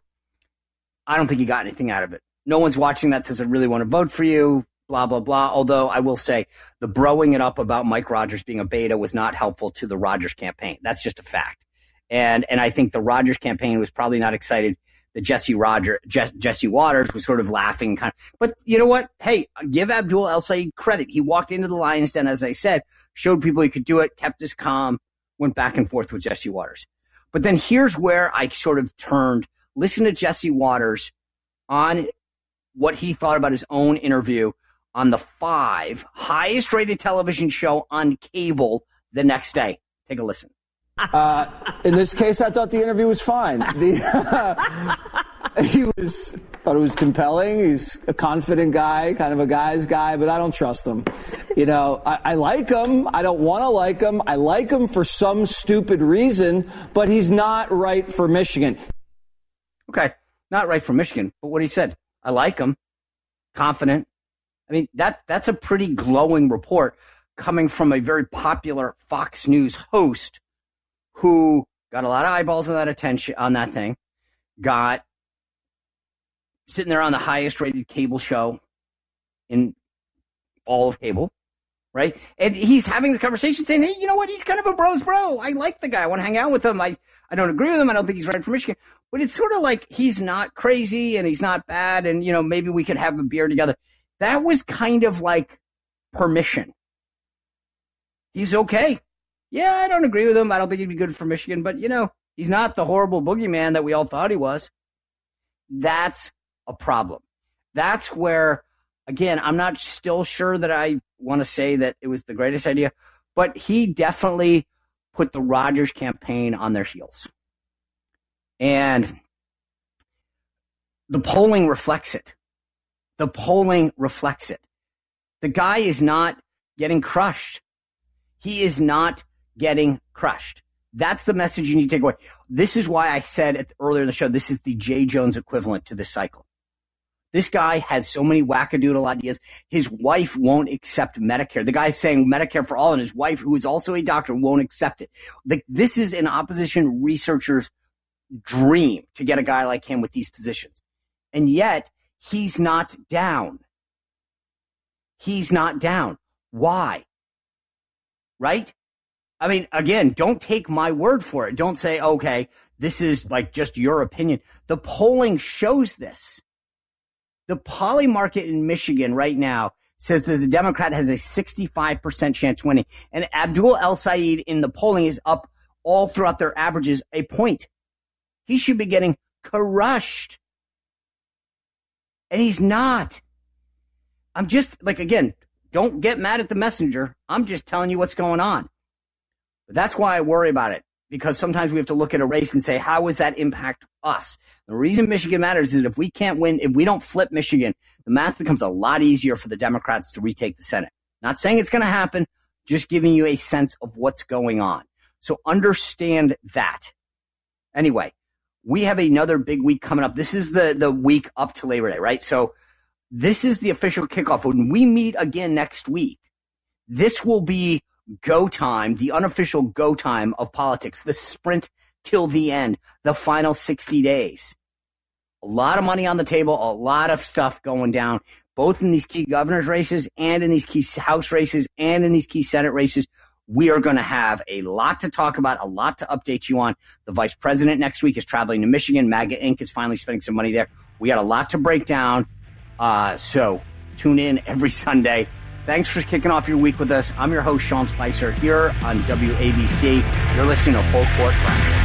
I don't think he got anything out of it. No one's watching that says, I really want to vote for you, blah, blah, blah. Although I will say the broing it up about Mike Rogers being a beta was not helpful to the Rogers campaign. That's just a fact. And and I think the Rogers campaign was probably not excited that Jesse Roger, Je- Jesse Waters was sort of laughing. Kind of, but you know what? Hey, give Abdul El-Sayed credit. He walked into the Lion's Den, as I said, showed people he could do it, kept his calm, went back and forth with Jesse Waters. But then here's where I sort of turned. Listen to Jesse Waters on what he thought about his own interview on the five highest rated television show on cable the next day. Take a listen. Uh, in this case, I thought the interview was fine. The, uh, he was thought it was compelling. He's a confident guy, kind of a guy's guy, but I don't trust him. You know, I, I like him. I don't want to like him. I like him for some stupid reason, but he's not right for Michigan. Okay, not right for Michigan, but what he said, I like him, confident. I mean, that that's a pretty glowing report coming from a very popular Fox News host who got a lot of eyeballs on that attention on that thing, got sitting there on the highest rated cable show in all of cable, right? And he's having this conversation saying, hey, you know what? He's kind of a bro's bro. I like the guy. I want to hang out with him. I, I don't agree with him. I don't think he's right for Michigan. But it's sort of like he's not crazy and he's not bad and, you know, maybe we could have a beer together. That was kind of like permission. He's okay. Yeah, I don't agree with him. I don't think he'd be good for Michigan, but, you know, he's not the horrible boogeyman that we all thought he was. That's a problem. That's where, again, I'm not still sure that I want to say that it was the greatest idea, but he definitely put the Rogers campaign on their heels. And the polling reflects it. The polling reflects it. The guy is not getting crushed. He is not getting crushed. That's the message you need to take away. This is why I said at, earlier in the show, this is the Jay Jones equivalent to this cycle. This guy has so many wackadoodle ideas. His wife won't accept Medicare. The guy's saying Medicare for all, and his wife, who is also a doctor, won't accept it. Like, this is an opposition researcher's dream to get a guy like him with these positions. And yet, he's not down. He's not down. Why? Right? I mean, again, don't take my word for it. Don't say, okay, this is like just your opinion. The polling shows this. The poly market in Michigan right now says that the Democrat has a sixty-five percent chance winning. And Abdul El-Sayed in the polling is up all throughout their averages a point. He should be getting crushed. And he's not. I'm just, like, again, don't get mad at the messenger. I'm just telling you what's going on. But that's why I worry about it, because sometimes we have to look at a race and say, how does that impact us? The reason Michigan matters is that if we can't win, if we don't flip Michigan, the math becomes a lot easier for the Democrats to retake the Senate. Not saying it's going to happen, just giving you a sense of what's going on. So understand that. Anyway, we have another big week coming up. This is the, the week up to Labor Day, right? So this is the official kickoff. When we meet again next week, this will be go time, the unofficial go time of politics, the sprint till the end, the final sixty days. A lot of money on the table, a lot of stuff going down, both in these key governor's races and in these key House races and in these key Senate races. We are going to have a lot to talk about, a lot to update you on. The vice president next week is traveling to Michigan. MAGA Incorporated is finally spending some money there. We got a lot to break down. Uh, so tune in every Sunday. Thanks for kicking off your week with us. I'm your host, Sean Spicer, here on W A B C. You're listening to Full Court Press.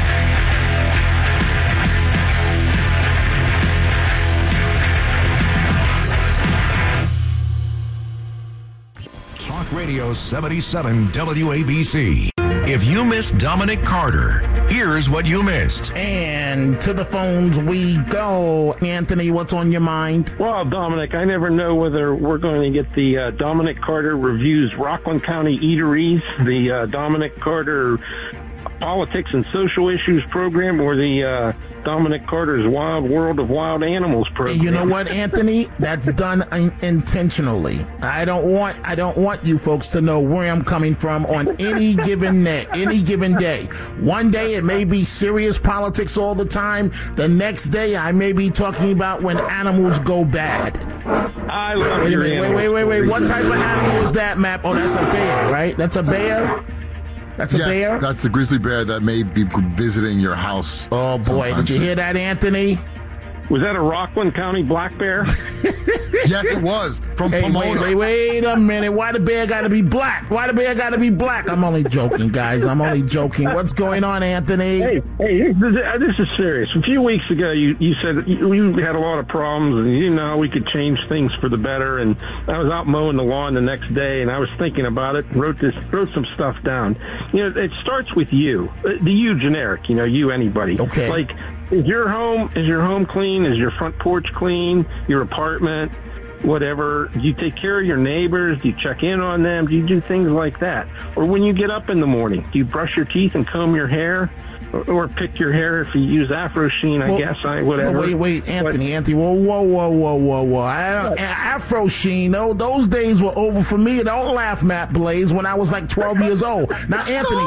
Talk Radio seventy-seven W A B C. If you missed Dominic Carter, here's what you missed. And to the phones we go. Anthony, what's on your mind? Well, Dominic, I never know whether we're going to get the uh, Dominic Carter Reviews Rockland County Eateries, the uh, Dominic Carter Politics and Social Issues program, or the uh, Dominic Carter's Wild World of Wild Animals program. You know what, Anthony? That's done in- intentionally. I don't want I don't want you folks to know where I'm coming from on any given day. Any given day. One day it may be serious politics all the time. The next day I may be talking about when animals go bad. I love wait, your wait, wait, wait, wait, wait. What type of animal is that, Map? Oh, that's a bear, right? That's a bear? That's a yes, bear? That's the grizzly bear that may be visiting your house. Oh, boy. Sometimes. Did you hear that, Anthony? Was that a Rockland County black bear? Yes, it was. From hey, Pomona. Wait, wait, wait a minute. Why the bear got to be black? Why the bear got to be black? I'm only joking, guys. I'm only joking. What's going on, Anthony? Hey, hey, this, this is serious. A few weeks ago, you, you said you, you had a lot of problems, and you know we could change things for the better. And I was out mowing the lawn the next day, and I was thinking about it. Wrote this, wrote some stuff down. You know, it starts with you, the you generic. You know, you anybody. Okay. Like, is your home is your home clean? Is your front porch clean? Your apartment? Whatever. Do you take care of your neighbors? Do you check in on them? Do you do things like that? Or when you get up in the morning, do you brush your teeth and comb your hair? Or, or pick your hair if you use Afro Sheen, I well, guess, I whatever. Well, wait, wait, Anthony, but, Anthony, whoa, whoa, whoa, whoa, whoa, whoa. I don't, Afro Sheen, no, those days were over for me. Don't laugh, Matt Blaze, when I was like twelve years old. Now, Anthony,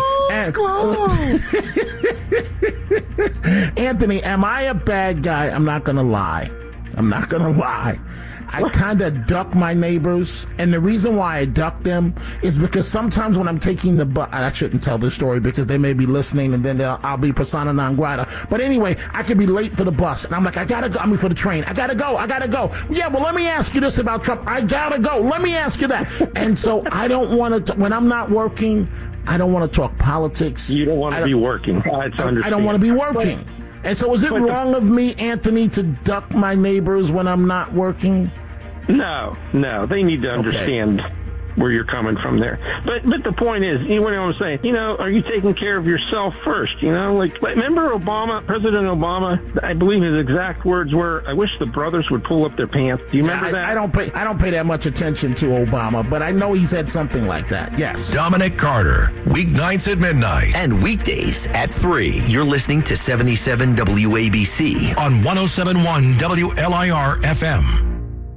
and, Anthony, am I a bad guy? I'm not going to lie. I'm not going to lie. I kind of duck my neighbors, and the reason why I duck them is because sometimes when I'm taking the bus, I shouldn't tell this story because they may be listening, and then I'll be persona non grata. But anyway, I could be late for the bus, and I'm like, I gotta go. I mean, for the train, I gotta go. I gotta go. Yeah, well, let me ask you this about Trump. I gotta go. Let me ask you that. And so I don't want to. When I'm not working, I don't want to talk politics. You don't want to be working. I, I don't want to be working. But, and so, is it wrong of me, Anthony, to duck my neighbors when I'm not working? No, no. They need to understand okay. where you're coming from there. But but the point is, you know what I'm saying? You know, are you taking care of yourself first? You know, like, remember Obama, President Obama? I believe his exact words were, "I wish the brothers would pull up their pants." Do you remember I, that? I don't pay. I don't pay that much attention to Obama, but I know he said something like that. Yes. Dominic Carter, weeknights at midnight and weekdays at three. You're listening to seventy-seven W A B C on one oh seven point one W L I R F M.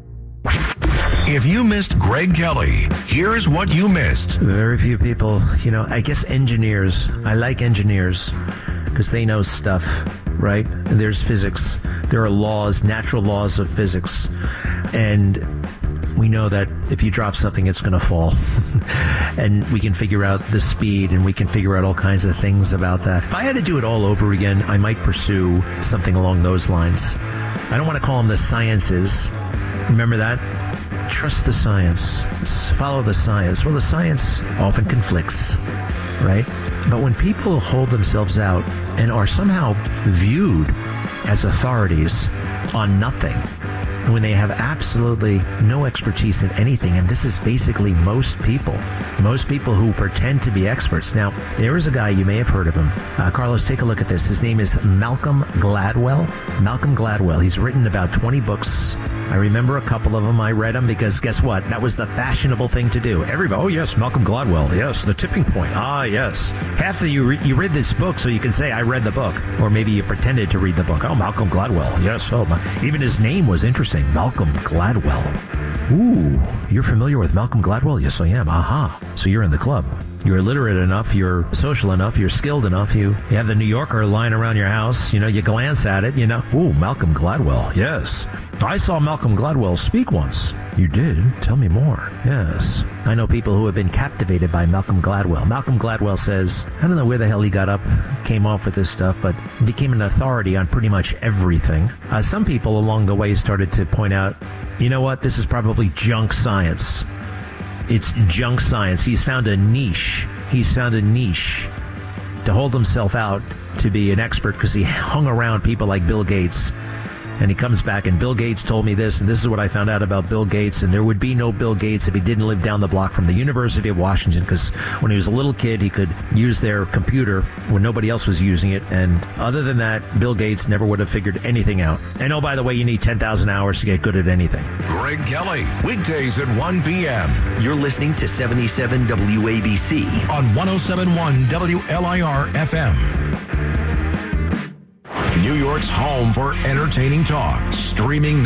If you missed Greg Kelly, here's what you missed. Very few people, you know, I guess engineers. I like engineers because they know stuff, right? There's physics. There are laws, natural laws of physics. And we know that if you drop something, it's going to fall. And we can figure out the speed, and we can figure out all kinds of things about that. If I had to do it all over again, I might pursue something along those lines. I don't want to call them the sciences. Remember that? Trust the science. Follow the science. Well, the science often conflicts, right? But when people hold themselves out and are somehow viewed as authorities on nothing, when they have absolutely no expertise in anything, and this is basically most people, most people who pretend to be experts. Now, there is a guy, you may have heard of him. Uh, Carlos, take a look at this. His name is Malcolm Gladwell. Malcolm Gladwell. He's written about twenty books I remember a couple of them. I read them because guess what? That was the fashionable thing to do. Everybody, oh yes, Malcolm Gladwell. Yes, The Tipping Point. Ah, yes. Half of you, re- you read this book so you can say, I read the book. Or maybe you pretended to read the book. Oh, Malcolm Gladwell. Yes, oh, my. Even his name was interesting. Malcolm Gladwell. Ooh, you're familiar with Malcolm Gladwell? Yes, I am. Aha. So you're in the club. You're literate enough, you're social enough, you're skilled enough, you, you have the New Yorker lying around your house, you know, you glance at it, you know, ooh, Malcolm Gladwell, yes. I saw Malcolm Gladwell speak once. You did? Tell me more. Yes. I know people who have been captivated by Malcolm Gladwell. Malcolm Gladwell says, I don't know where the hell he got up, came off with this stuff, but became an authority on pretty much everything. Uh, some people along the way started to point out, you know what, this is probably junk science. It's junk science. He's found a niche. He's found a niche to hold himself out to be an expert because he hung around people like Bill Gates. And he comes back, and Bill Gates told me this, and this is what I found out about Bill Gates, and there would be no Bill Gates if he didn't live down the block from the University of Washington, because when he was a little kid, he could use their computer when nobody else was using it, and other than that, Bill Gates never would have figured anything out. And oh, by the way, you need ten thousand hours to get good at anything. Greg Kelly, weekdays at one p.m. You're listening to seventy-seven W A B C on one oh seven point one W L I R F M. New York's home for entertaining talk. Streaming.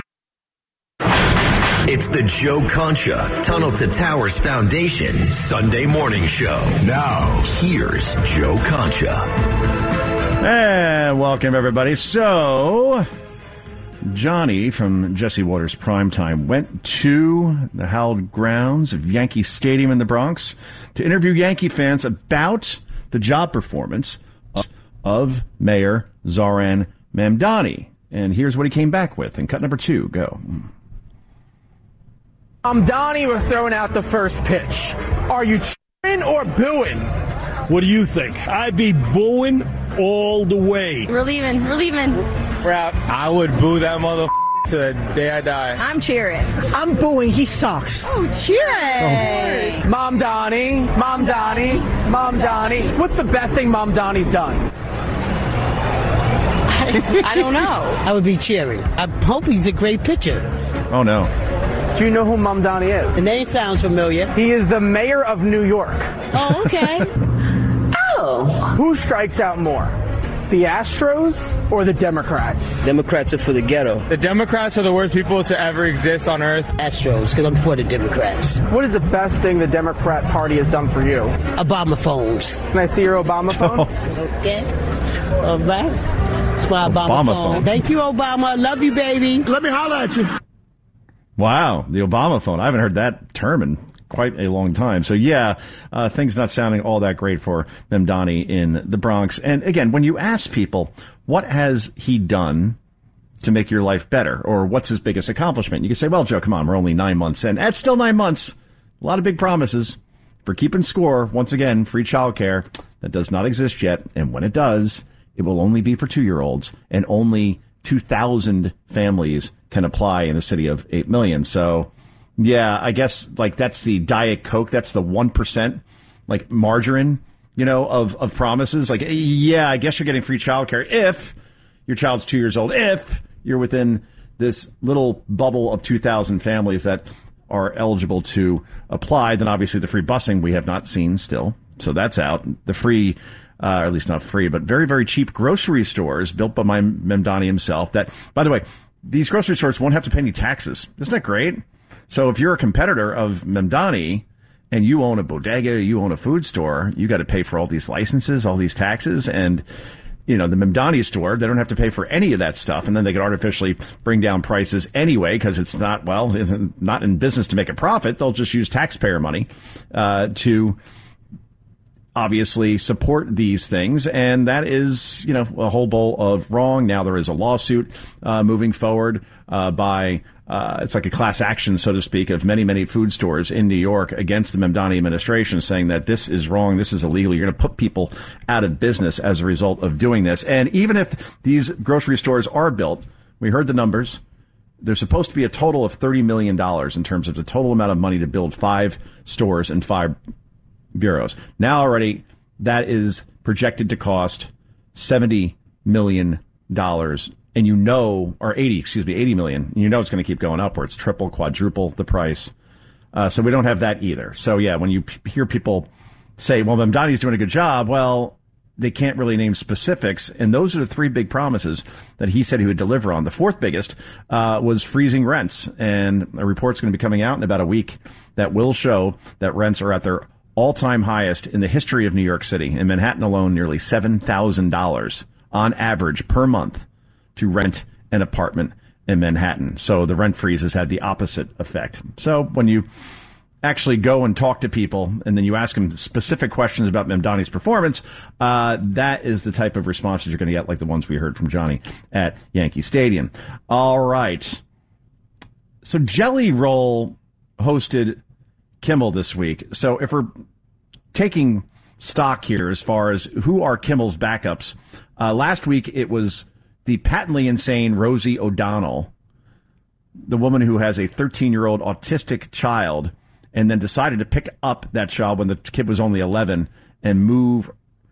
It's the Joe Concha Tunnel to Towers Foundation Sunday morning show. Now, here's Joe Concha. And welcome, everybody. So, Johnny from Jesse Waters Primetime went to the hallowed grounds of Yankee Stadium in the Bronx to interview Yankee fans about the job performance of Mayor Zohran Mamdani. And here's what he came back with. And cut number two, go. Mamdani was throwing out the first pitch. Are you cheering or booing? What do you think? I'd be booing all the way. We're leaving. We're leaving. We're out. I would boo that mother to the day I die. I'm cheering. I'm booing. He sucks. Oh, cheering. Oh. Mamdani. Mamdani. Mamdani. What's the best thing Mamdani's done? I don't know. I would be cheering. I hope he's a great pitcher. Oh, no. Do you know who Mamdani is? The name sounds familiar. He is the mayor of New York. Oh, okay. Oh. Who strikes out more? The Astros or the Democrats? Democrats are for the ghetto. The Democrats are the worst people to ever exist on earth. Astros, because I'm for the Democrats. What is the best thing the Democrat Party has done for you? Obama phones. Can I see your Obama phone? Okay. All right. That's my Obama, Obama phone. phone. Thank you, Obama. Love you, baby. Let me holler at you. Wow, the Obama phone. I haven't heard that term in quite a long time. So, yeah, uh, things not sounding all that great for Mamdani in the Bronx. And, again, when you ask people, what has he done to make your life better? Or what's his biggest accomplishment? You can say, well, Joe, come on, we're only nine months in. That's still nine months. A lot of big promises. For keeping score, once again, free childcare. That does not exist yet. And when it does, it will only be for two-year-olds. And only two thousand families can apply in a city of eight million. So, yeah, I guess, like, that's the Diet Coke. That's the one percent, like, margarine, you know, of, of promises. Like, yeah, I guess you're getting free childcare if your child's two years old, if you're within this little bubble of two thousand families that are eligible to apply. Then, obviously, the free busing we have not seen still. So that's out. The free, uh, or at least not free, but very, very cheap grocery stores built by my Mamdani himself. That, by the way, these grocery stores won't have to pay any taxes. Isn't that great? So if you're a competitor of Mamdani and you own a bodega, you own a food store, you got to pay for all these licenses, all these taxes. And, you know, the Mamdani store, they don't have to pay for any of that stuff. And then they can artificially bring down prices anyway because it's not, well, it's not in business to make a profit. They'll just use taxpayer money uh, to obviously support these things, and that is, you know, a whole bowl of wrong. Now there is a lawsuit uh, moving forward uh, by, uh, it's like a class action, so to speak, of many, many food stores in New York against the Mamdani administration, saying that this is wrong, this is illegal, you're going to put people out of business as a result of doing this. And even if these grocery stores are built, we heard the numbers, there's supposed to be a total of thirty million dollars in terms of the total amount of money to build five stores and five bureaus. Now already that is projected to cost seventy million dollars and you know, or eighty, excuse me, eighty million, and you know it's going to keep going upwards, triple, quadruple the price. Uh, so we don't have that either. So yeah, when you p- hear people say, well, Mamdani's doing a good job, well, they can't really name specifics. And those are the three big promises that he said he would deliver on. The fourth biggest uh, was freezing rents. And a report's going to be coming out in about a week that will show that rents are at their all-time highest in the history of New York City. In Manhattan alone, nearly seven thousand dollars on average per month to rent an apartment in Manhattan. So the rent freeze has had the opposite effect. So when you actually go and talk to people and then you ask them specific questions about Mamdani's performance, uh, that is the type of responses you're going to get, like the ones we heard from Johnny at Yankee Stadium. All right. So Jelly Roll hosted Kimmel this week. So if we're taking stock here as far as who are Kimmel's backups, uh, last week it was the patently insane Rosie O'Donnell, the woman who has a thirteen-year-old autistic child, and then decided to pick up that child when the kid was only eleven and move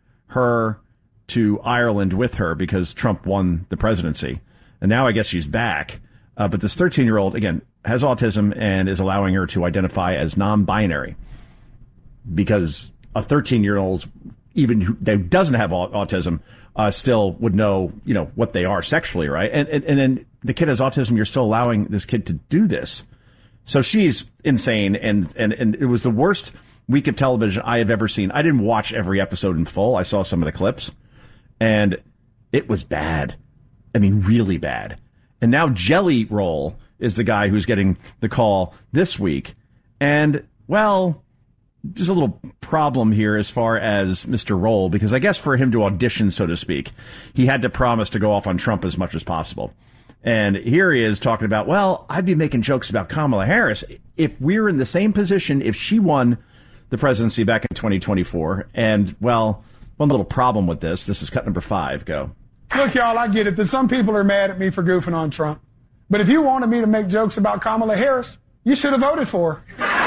her to Ireland with her because Trump won the presidency. And now I guess she's back. Uh, but this thirteen-year-old, again, has autism and is allowing her to identify as non-binary because a thirteen-year-old, even who that doesn't have autism, uh, still would know, you know, what they are sexually, right? And, and, and then the kid has autism. You're still allowing this kid to do this. So she's insane, and, and, and it was the worst week of television I have ever seen. I didn't watch every episode in full. I saw some of the clips, and it was bad. I mean, really bad. And now Jelly Roll is the guy who's getting the call this week. And, well, there's a little problem here as far as Mister Roll, because I guess for him to audition, so to speak, he had to promise to go off on Trump as much as possible. And here he is talking about, well, I'd be making jokes about Kamala Harris if we're in the same position, if she won the presidency back in twenty twenty-four. And, well, one little problem with this. This is cut number five. Go. Look, y'all, I get it that some people are mad at me for goofing on Trump. But if you wanted me to make jokes about Kamala Harris, you should have voted for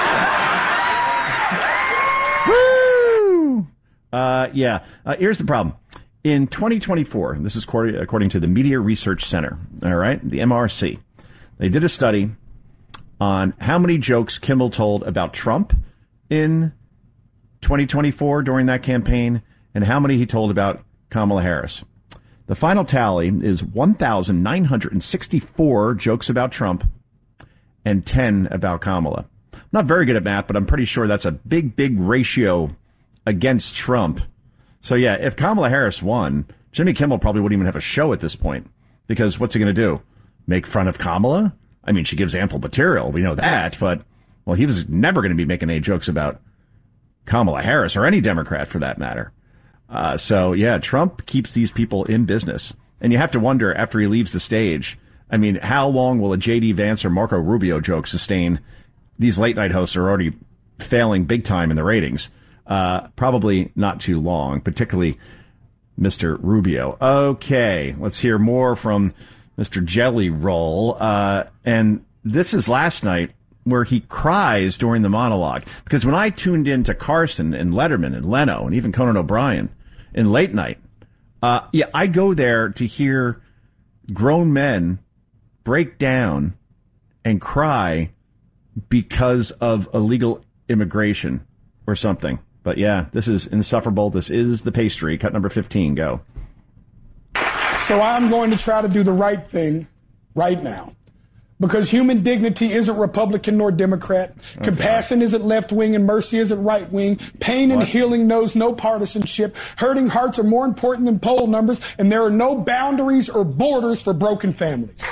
her. Woo! Uh, yeah. Uh, here's the problem. In twenty twenty-four, this is according to the Media Research Center, all right, the M R C, they did a study on how many jokes Kimmel told about Trump in twenty twenty-four during that campaign and how many he told about Kamala Harris. The final tally is one thousand nine hundred sixty-four jokes about Trump and ten about Kamala. I'm not very good at math, but I'm pretty sure that's a big, big ratio against Trump. So, yeah, if Kamala Harris won, Jimmy Kimmel probably wouldn't even have a show at this point, because what's he going to do? Make fun of Kamala? I mean, she gives ample material. We know that. But, well, he was never going to be making any jokes about Kamala Harris or any Democrat for that matter. Uh, so, yeah, Trump keeps these people in business. And you have to wonder, after he leaves the stage, I mean, how long will a J D Vance or Marco Rubio joke sustain? These late-night hosts are already failing big time in the ratings. Uh, probably not too long, particularly Mister Rubio. Okay, let's hear more from Mister Jelly Roll. Uh, and this is last night where he cries during the monologue. Because when I tuned in to Carson and Letterman and Leno and even Conan O'Brien in late night, uh, yeah, I go there to hear grown men break down and cry because of illegal immigration or something. But, yeah, this is insufferable. This is the pastry. Cut number fifteen. Go. So I'm going to try to do the right thing right now. Because human dignity isn't Republican nor Democrat. Okay. Compassion isn't left-wing and mercy isn't right-wing. Pain and what? Healing knows no partisanship. Hurting hearts are more important than poll numbers. And there are no boundaries or borders for broken families.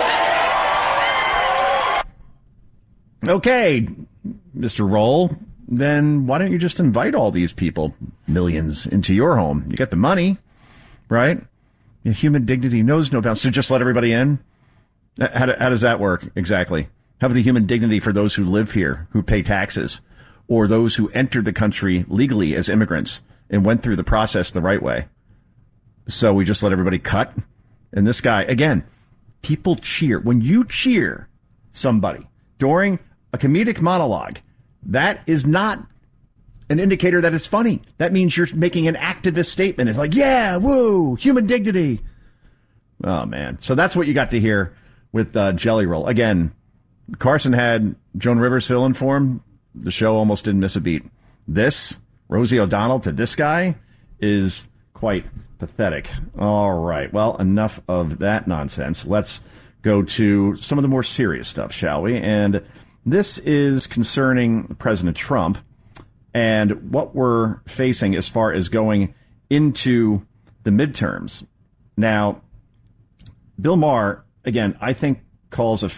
Okay, Mister Roll. Then why don't you just invite all these people, millions, into your home? You got the money, right? Human dignity knows no bounds. So just let everybody in? How, how does that work exactly? How about the human dignity for those who live here, who pay taxes, or those who entered the country legally as immigrants and went through the process the right way? So we just let everybody cut? And this guy, again, people cheer. When you cheer somebody during a comedic monologue, that is not an indicator that it's funny. That means you're making an activist statement. It's like, yeah, woo, human dignity. Oh, man. So that's what you got to hear with uh, Jelly Roll. Again, Carson had Joan Rivers fill in for him. The show almost didn't miss a beat. This, Rosie O'Donnell to this guy, is quite pathetic. All right. Well, enough of that nonsense. Let's go to some of the more serious stuff, shall we? And this is concerning President Trump and what we're facing as far as going into the midterms. Now, Bill Maher, again, I think calls a